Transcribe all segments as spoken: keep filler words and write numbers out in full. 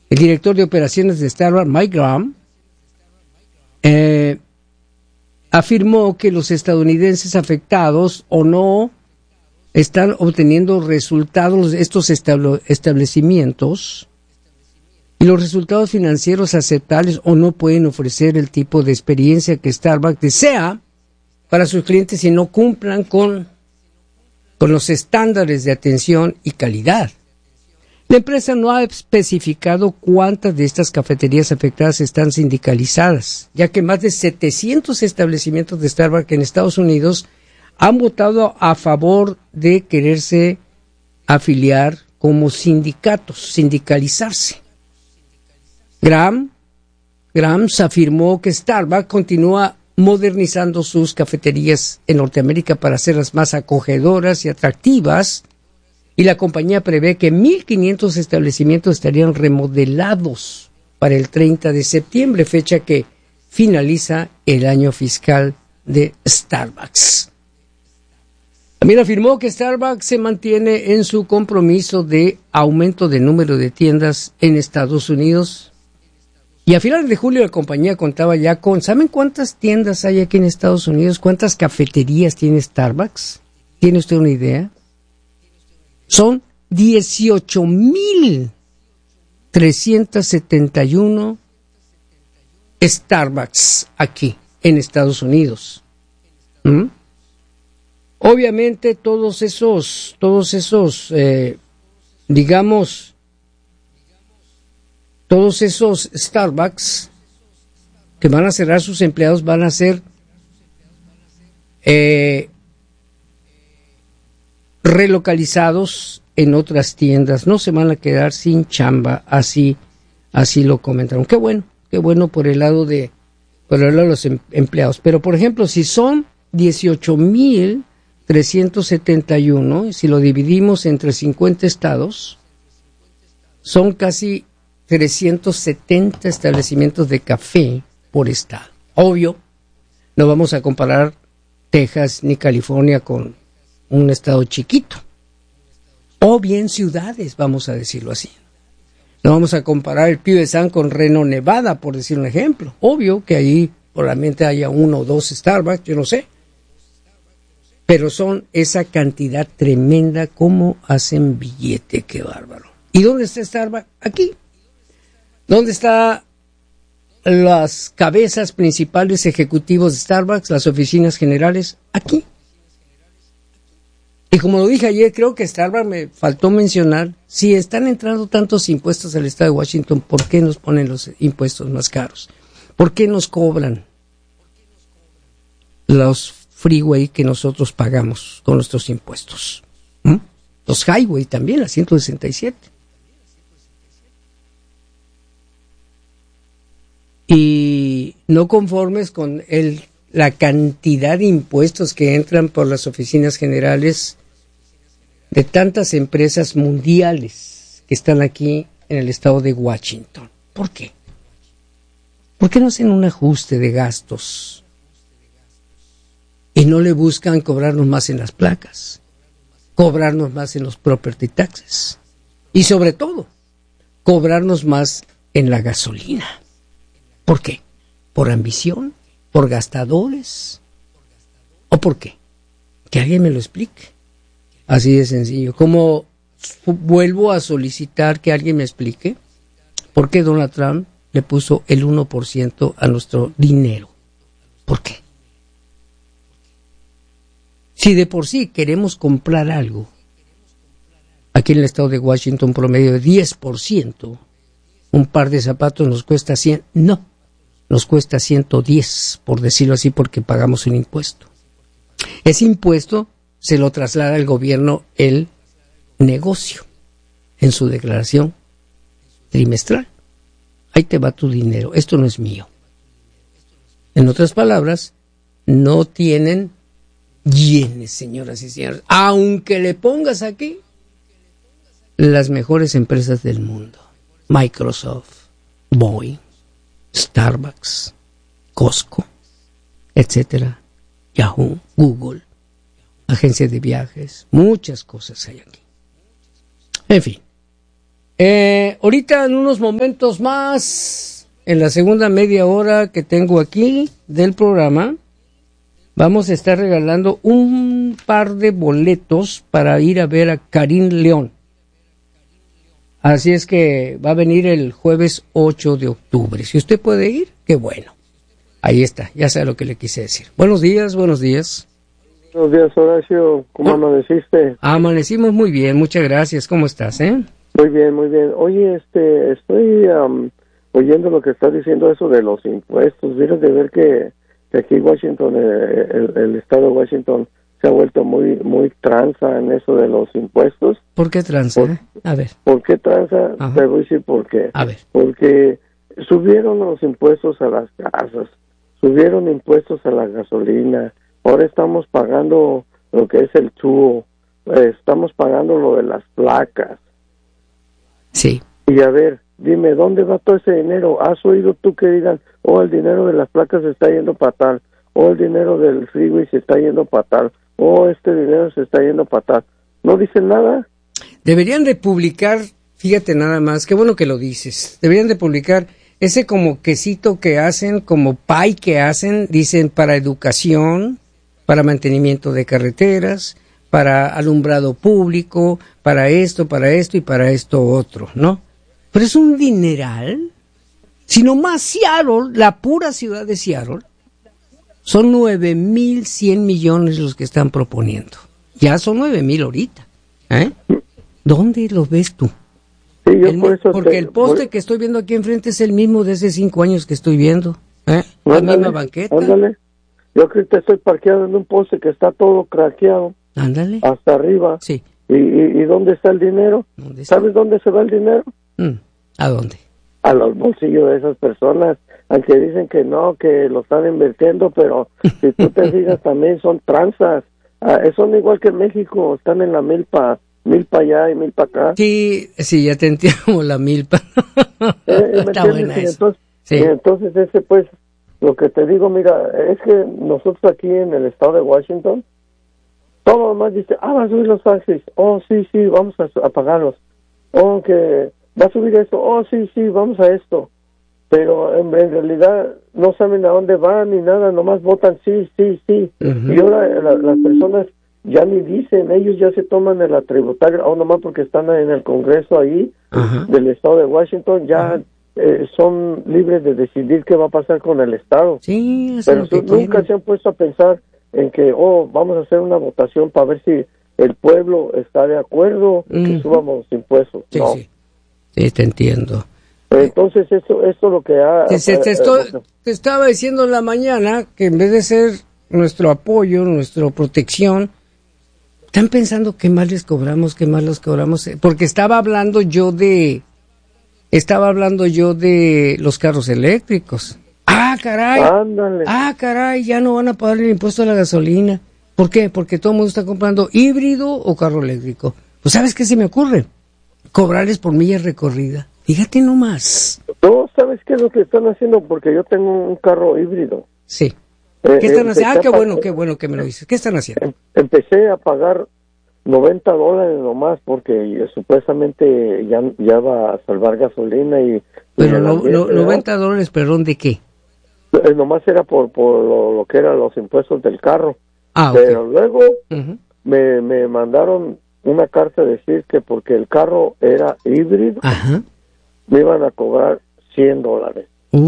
el director de operaciones de Starbucks, Mike Graham, eh, afirmó que los estadounidenses afectados o no están obteniendo resultados de estos estable- establecimientos y los resultados financieros aceptables o no pueden ofrecer el tipo de experiencia que Starbucks desea para sus clientes si no cumplan con, con los estándares de atención y calidad. La empresa no ha especificado cuántas de estas cafeterías afectadas están sindicalizadas, ya que más de setecientos establecimientos de Starbucks en Estados Unidos han votado a favor de quererse afiliar como sindicatos, sindicalizarse. Graham, Graham afirmó que Starbucks continúa modernizando sus cafeterías en Norteamérica para hacerlas más acogedoras y atractivas, y la compañía prevé que mil quinientos establecimientos estarían remodelados para el treinta de septiembre, fecha que finaliza el año fiscal de Starbucks. También afirmó que Starbucks se mantiene en su compromiso de aumento del número de tiendas en Estados Unidos. Y a finales de julio la compañía contaba ya con, ¿saben cuántas tiendas hay aquí en Estados Unidos? ¿Cuántas cafeterías tiene Starbucks? ¿Tiene usted una idea? Son dieciocho mil trescientos setenta y uno Starbucks aquí en Estados Unidos. ¿Mm? Obviamente todos esos, todos esos, eh, digamos, todos esos Starbucks que van a cerrar, sus empleados van a ser eh, relocalizados en otras tiendas, no se van a quedar sin chamba, así, así lo comentaron. Qué bueno, qué bueno por el lado de, por el lado de los em, empleados. Pero por ejemplo, si son dieciocho mil trescientos setenta y uno, si lo dividimos entre cincuenta estados, son casi trescientos setenta establecimientos de café por estado. Obvio, no vamos a comparar Texas ni California con un estado chiquito, o bien ciudades, vamos a decirlo así. No vamos a comparar el Puget Sound con Reno, Nevada, por decir un ejemplo. Obvio que ahí probablemente haya uno o dos Starbucks, yo no sé. Pero son esa cantidad tremenda, como hacen billete, qué bárbaro. ¿Y dónde está Starbucks? Aquí. ¿Dónde están las cabezas principales ejecutivos de Starbucks, las oficinas generales? Aquí. Y como lo dije ayer, creo que Starbucks me faltó mencionar, si están entrando tantos impuestos al estado de Washington, ¿por qué nos ponen los impuestos más caros? ¿Por qué nos cobran los freeway que nosotros pagamos con nuestros impuestos? ¿Mm? Los highway también, la ciento sesenta y siete. Y no conformes con el, la cantidad de impuestos que entran por las oficinas generales de tantas empresas mundiales que están aquí en el estado de Washington. ¿Por qué? ¿Por qué no hacen un ajuste de gastos y no le buscan cobrarnos más en las placas, cobrarnos más en los property taxes y sobre todo cobrarnos más en la gasolina? ¿Por qué? ¿Por ambición? ¿Por gastadores? ¿O por qué? Que alguien me lo explique. Así de sencillo. Como vuelvo a solicitar que alguien me explique por qué Donald Trump le puso el uno por ciento a nuestro dinero. ¿Por qué? Si de por sí queremos comprar algo, aquí en el estado de Washington promedio de diez por ciento, un par de zapatos nos cuesta cien, no, nos cuesta ciento diez, por decirlo así, porque pagamos un impuesto. Ese impuesto se lo traslada al gobierno el negocio en su declaración trimestral. Ahí te va tu dinero, esto no es mío. En otras palabras, no tienen yenes, señoras y señores, aunque le pongas aquí las mejores empresas del mundo: Microsoft, Boeing, Starbucks, Costco, etcétera, Yahoo, Google, agencias de viajes, muchas cosas hay aquí. En fin, Eh, ahorita en unos momentos más, en la segunda media hora que tengo aquí del programa, vamos a estar regalando un par de boletos para ir a ver a Karim León. Así es que va a venir el jueves ocho de octubre. Si usted puede ir, qué bueno. Ahí está, ya sabe lo que le quise decir. Buenos días, buenos días. Buenos días, Horacio. ¿Cómo oh. amaneciste? Amanecimos muy bien, muchas gracias. ¿Cómo estás, eh? Muy bien, muy bien. Oye, este, estoy um, oyendo lo que está diciendo eso de los impuestos. Vieron de ver que, que aquí Washington, eh, el, el estado de Washington se ha vuelto muy muy tranza en eso de los impuestos. ¿Por qué tranza? Por, eh? A ver. ¿Por qué tranza? Ajá. Te voy a decir por qué. A ver. Porque subieron los impuestos a las casas, subieron impuestos a la gasolina. Ahora estamos pagando lo que es el tubo, eh, estamos pagando lo de las placas. Sí. Y a ver, dime, ¿dónde va todo ese dinero? ¿Has oído tú que digan, oh, el dinero de las placas se está yendo para tal, oh, el dinero del freeway se está yendo para tal, oh, este dinero se está yendo para tal? ¿No dicen nada? Deberían de publicar, fíjate nada más, qué bueno que lo dices, deberían de publicar ese como quesito que hacen, como pie que hacen, dicen para educación, para mantenimiento de carreteras, para alumbrado público, para esto, para esto y para esto otro, ¿no? Pero es un dineral. Si nomás Seattle, la pura ciudad de Seattle, son nueve mil cien millones los que están proponiendo. Ya son nueve mil ahorita. ¿Eh? ¿Dónde los ves tú? Sí, yo el, por eso porque te, el poste por... que estoy viendo aquí enfrente es el mismo de hace cinco años que estoy viendo. ¿Eh? La Ándale, misma banqueta. Ándale. Yo creo que estoy parqueado en un poste que está todo craqueado. Ándale. Hasta arriba. Sí. ¿Y, y, y dónde está el dinero? ¿Dónde está? ¿Sabes dónde se va el dinero? Mm. ¿A dónde? A los bolsillos de esas personas. Aunque dicen que no, que lo están invirtiendo, pero si tú te fijas también son tranzas. Ah, son igual que en México, están en la milpa, mil para allá y mil para acá. Sí, sí, ya te entiendo la milpa. Eh, Está buena y eso. entonces, Sí. y entonces ese pues, lo que te digo, mira, es que nosotros aquí en el estado de Washington, todo más dice, ah, va a subir los taxis, oh, sí, sí, vamos a, a pagarlos, oh, que va a subir esto, oh, sí, sí, vamos a esto, pero en, en realidad no saben a dónde van ni nada, nomás votan sí, sí, sí, uh-huh. Y ahora la, las personas ya ni dicen, ellos ya se toman el tributario, o oh, nomás porque están en el Congreso ahí, uh-huh. Del estado de Washington, ya uh-huh. eh, son libres de decidir qué va a pasar con el estado. Sí, pero es nunca se han puesto a pensar en que, oh, vamos a hacer una votación para ver si el pueblo está de acuerdo en uh-huh. que subamos los impuestos. Sí, no. sí. Sí, te entiendo. Entonces, esto esto lo que ha... Te, te, te, estoy, te estaba diciendo en la mañana que en vez de ser nuestro apoyo, nuestra protección, están pensando qué más les cobramos, qué más los cobramos, porque estaba hablando yo de, estaba hablando yo de los carros eléctricos. Ah, caray. Ándale. Ah, caray, ya no van a pagar el impuesto a la gasolina. ¿Por qué? Porque todo el mundo está comprando híbrido o carro eléctrico. Pues, ¿sabes qué se me ocurre? Cobrarles por millas recorrida. Fíjate nomás. No, ¿sabes qué es lo que están haciendo? Porque yo tengo un carro híbrido. Sí. ¿Qué están eh, haciendo? Ah, qué bueno, qué bueno que me lo dices. ¿Qué están haciendo? Empecé a pagar noventa dólares nomás porque supuestamente ya, ya va a salvar gasolina y... Pero y no, no, noventa dólares, perdón, ¿de qué? Eh, nomás era por, por lo, lo que eran los impuestos del carro. Ah, pero okay. luego uh-huh. me, me mandaron una carta a decir que porque el carro era híbrido, Ajá. me iban a cobrar cien dólares.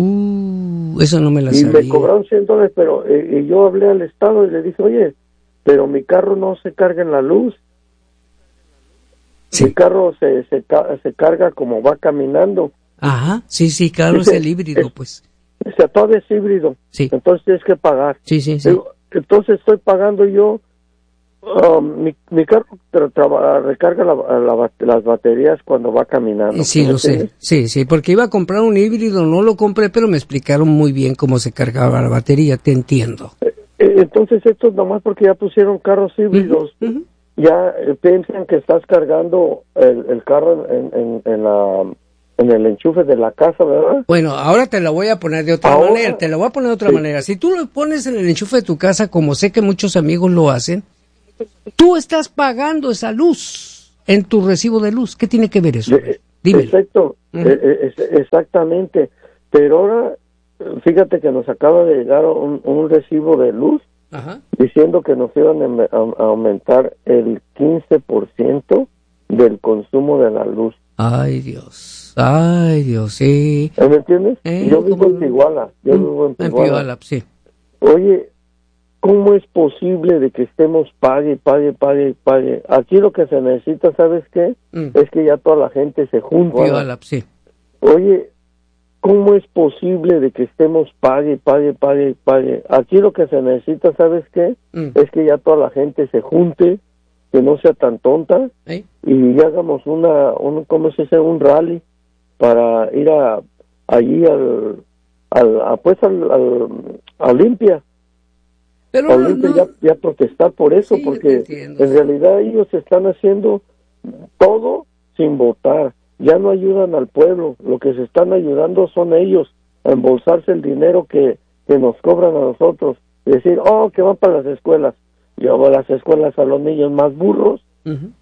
Uh, eso no me la y sabía. Y me cobraron cien dólares, pero eh, y yo hablé al Estado y le dije, oye, pero mi carro no se carga en la luz. Sí. Mi carro se, se, se carga como va caminando. Ajá, sí, sí, claro, dice, es el híbrido, es, pues. O sea, todavía es híbrido. Sí. Entonces tienes que pagar. Sí, sí, sí. Digo, entonces estoy pagando yo, um, mi, mi carro tra- tra- recarga la, la, las baterías cuando va caminando. Sí, lo sé, sí, sí, porque iba a comprar un híbrido, no lo compré, pero me explicaron muy bien cómo se cargaba la batería, te entiendo. Eh, entonces esto es nomás porque ya pusieron carros híbridos, uh-huh, uh-huh. ya eh, piensan que estás cargando el, el carro en, en, en la... en el enchufe de la casa, ¿verdad? Bueno, ahora te la voy a poner de otra ahora, manera, te la voy a poner de otra sí. manera. Si tú lo pones en el enchufe de tu casa, como sé que muchos amigos lo hacen, tú estás pagando esa luz en tu recibo de luz. ¿Qué tiene que ver eso? De, Dime. Exacto, uh-huh. eh, eh, exactamente. Pero ahora, fíjate que nos acaba de llegar un, un recibo de luz. Ajá. Diciendo que nos iban a, a, a aumentar el quince por ciento del consumo de la luz. Ay, Dios. Ay, Dios, sí. ¿Me entiendes? Eh, yo vivo en Piguala. Yo mm, vivo en Piguala. En Piguala, sí. Oye, ¿cómo es posible de que estemos pague, pague, pague, pague? Aquí lo que se necesita, ¿sabes qué? Mm. Es que ya toda la gente se junte. Piguala, sí. Oye, ¿cómo es posible de que estemos pague, pague, pague, pague? Aquí lo que se necesita, ¿sabes qué? Mm. Es que ya toda la gente se junte, que no sea tan tonta, ¿Eh? y hagamos una, un, ¿cómo se dice? Un rally para ir a allí al, al a, pues al, al a Olimpia. Pero a Olimpia no, no. Ya, ya protestar por eso, sí, porque en realidad ellos están haciendo todo sin votar. Ya no ayudan al pueblo, lo que se están ayudando son ellos a embolsarse el dinero que, que nos cobran a nosotros, y decir, oh, que van para las escuelas. Yo voy a las escuelas a los niños más burros. Uh-huh.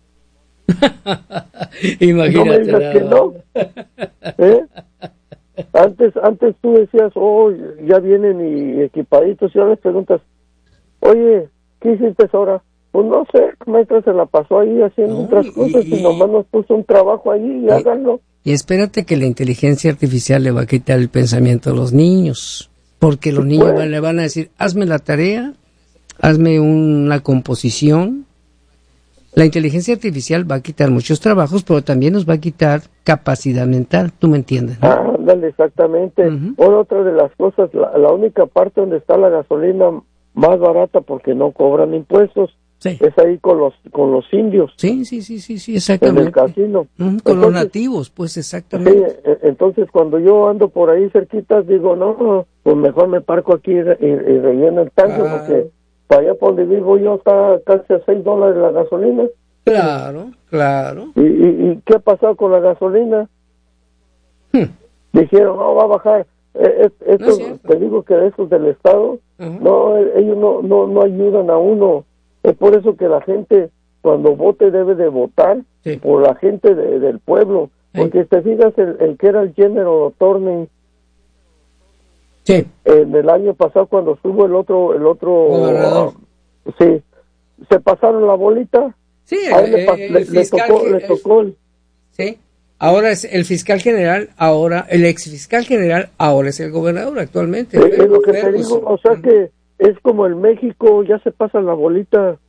Imagínate. No me digas que no. ¿Eh? Antes, antes tú decías, oh, ya vienen y equipaditos, y ahora les preguntas, oye, ¿qué hiciste ahora? Pues no sé, maestra se la pasó ahí haciendo no, otras cosas y, y nomás nos puso un trabajo allí y, y háganlo. Y espérate que la inteligencia artificial le va a quitar el pensamiento a los niños, porque los niños pues, le van a decir, hazme la tarea, hazme una composición. La inteligencia artificial va a quitar muchos trabajos, pero también nos va a quitar capacidad mental, ¿tú me entiendes? ¿No? Ah, ándale, exactamente. Uh-huh. Ahora, otra de las cosas, la, la única parte donde está la gasolina más barata porque no cobran impuestos, sí. es ahí con los con los indios. Sí, sí, sí, sí, sí, exactamente. En el casino. Uh-huh, con entonces, los nativos, pues exactamente. Sí, entonces cuando yo ando por ahí cerquita, digo, no, pues mejor me parco aquí y, y, y relleno el tanque, ah. porque para allá por donde vivo yo está casi a seis dólares la gasolina. Claro, claro. ¿Y, y, y qué ha pasado con la gasolina? Hmm. Dijeron, no, va a bajar. Eh, eh, esto, no te digo que esos del Estado, uh-huh. no, ellos no, no, no ayudan a uno. Es por eso que la gente, cuando vote, debe de votar sí. por la gente de, del pueblo. Sí. Porque te fijas, el, el que era el General Attorney, sí. en el año pasado cuando estuvo el otro, el otro, gobernador. Uh, sí, se pasaron la bolita. Sí, a él el, le, le, le tocó, que, le tocó el, sí. Ahora es el fiscal general, ahora el ex fiscal general, ahora es el gobernador actualmente. Es, es lo que te digo, o sea que es como el México, ya se pasa la bolita.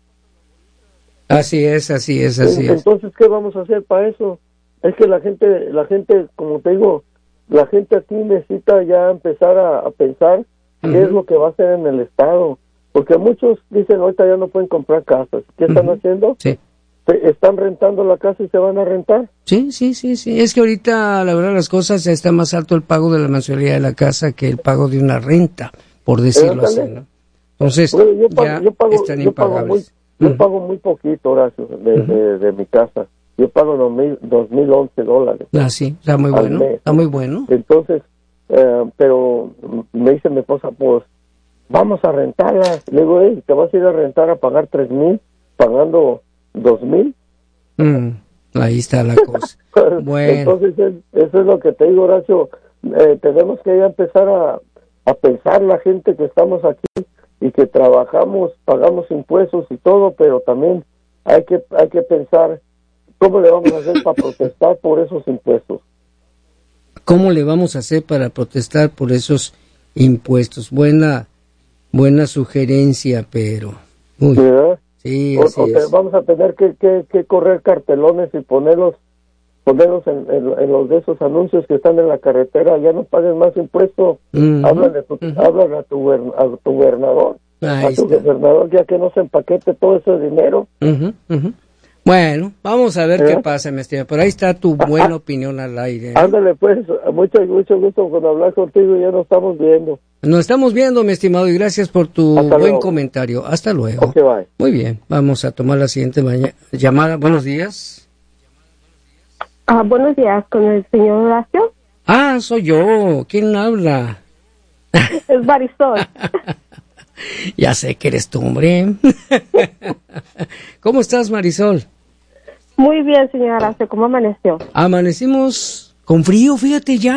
Así es, así es, así Entonces, es. Entonces, ¿qué vamos a hacer para eso? Es que la gente, la gente, como te digo, la gente aquí necesita ya empezar a, a pensar uh-huh. qué es lo que va a hacer en el Estado. Porque muchos dicen, ahorita ya no pueden comprar casas. ¿Qué uh-huh. están haciendo? Sí. ¿Están rentando la casa y se van a rentar? Sí, sí, sí, sí. Es que ahorita, la verdad, las cosas, ya está más alto el pago de la mensualidad de la casa que el pago de una renta, por decirlo así, ¿no? Entonces, bueno, yo pago, ya yo pago, están yo pago muy, yo uh-huh. pago muy poquito, Horacio, de, uh-huh. de, de mi casa. Yo pago dos mil, dos mil once dólares. Ah, sí, está muy bueno, mes. Está muy bueno. Entonces, eh, pero me dice mi esposa, pues, vamos a rentarla. Le digo, hey, ¿te vas a ir a rentar a pagar tres mil, pagando dos mil? Mm, ahí está la cosa. Bueno. Entonces, eso es lo que te digo, Horacio. Eh, tenemos que ya empezar a, a pensar la gente que estamos aquí y que trabajamos, pagamos impuestos y todo, pero también hay que hay que pensar cómo le vamos a hacer para protestar por esos impuestos. ¿Cómo le vamos a hacer para protestar por esos impuestos? Buena buena sugerencia, pero... Uy. ¿verdad? Sí, o, así o te, es. vamos a tener que, que, que correr cartelones y ponerlos ponerlos en, en, en los de esos anuncios que están en la carretera. Ya no paguen más impuestos. Uh-huh. Háblale, uh-huh. háblale a, tu, a tu gobernador. Ahí a tu está. gobernador, ya que no se empaquete todo ese dinero. Uh-huh. Uh-huh. Bueno, vamos a ver ¿Eh? qué pasa, mi estimado. Por ahí está tu buena opinión al aire. ¿eh? Ándale, pues, mucho, mucho gusto con hablar contigo. Ya nos estamos viendo. Nos estamos viendo, mi estimado, y gracias por tu Hasta buen luego. comentario. Hasta luego. Okay, bye. Muy bien, vamos a tomar la siguiente maña- llamada. Buenos días. Ah, buenos días, con el señor Horacio. Ah, soy yo. ¿Quién habla? Es Marisol. Ya sé que eres tú, hombre. ¿Cómo estás, Marisol? Muy bien, señora Horacio, ¿cómo amaneció? Amanecimos con frío, fíjate ya.